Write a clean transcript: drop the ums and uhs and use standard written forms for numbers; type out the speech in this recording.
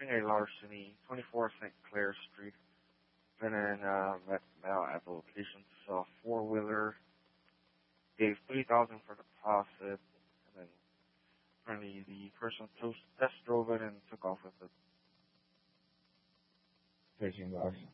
a larceny, 24 St. Clair Street. Been in met mail application to sell a four-wheeler. Gave $3,000 for deposit, and then apparently the person test drove it and took off with it. $13.